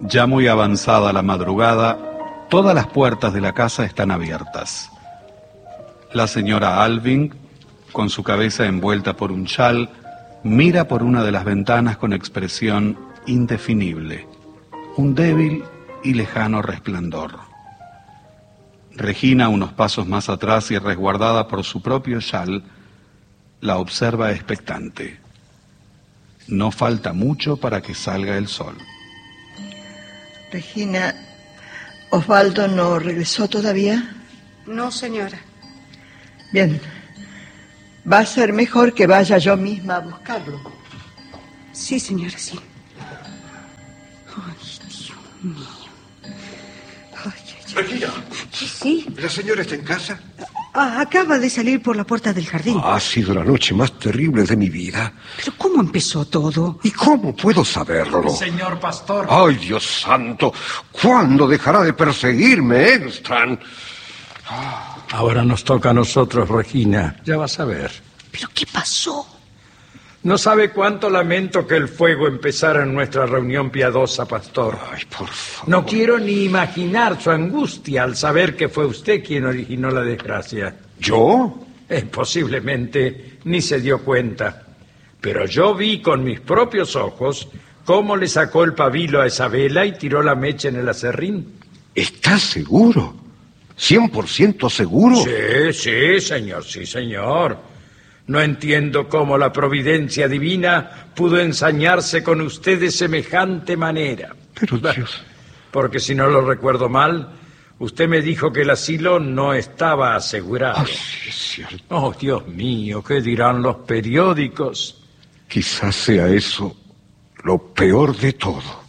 Ya muy avanzada la madrugada, todas las puertas de la casa están abiertas. La señora Alving, con su cabeza envuelta por un chal, mira por una de las ventanas con expresión indefinible, un débil y lejano resplandor. Regina, unos pasos más atrás y resguardada por su propio chal, la observa expectante. No falta mucho para que salga el sol. Regina, ¿Osvaldo no regresó todavía? No, señora. Bien. Va a ser mejor que vaya yo misma a buscarlo. Sí, señora, sí. Ay, Dios mío. Regina. Sí. ¿La señora está en casa? Acaba de salir por la puerta del jardín. Ha sido la noche más terrible de mi vida. ¿Pero cómo empezó todo? ¿Y cómo puedo saberlo? Señor pastor. ¡Ay, Dios santo! ¿Cuándo dejará de perseguirme, Engstrand? Ahora nos toca a nosotros, Regina. Ya vas a ver. ¿Pero qué pasó? No sabe cuánto lamento que el fuego empezara en nuestra reunión piadosa, pastor. Ay, por favor. No quiero ni imaginar su angustia al saber que fue usted quien originó la desgracia. ¿Yo? Posiblemente ni se dio cuenta. Pero yo vi con mis propios ojos cómo le sacó el pabilo a esa vela y tiró la mecha en el aserrín. ¿Estás seguro? ¿100% seguro? Sí, señor, sí, señor. No entiendo cómo la providencia divina pudo ensañarse con usted de semejante manera. Pero Dios... Porque si no lo recuerdo mal, usted me dijo que el asilo no estaba asegurado. Sí, es cierto. Oh, Dios mío, ¿qué dirán los periódicos? Quizás sea eso lo peor de todo.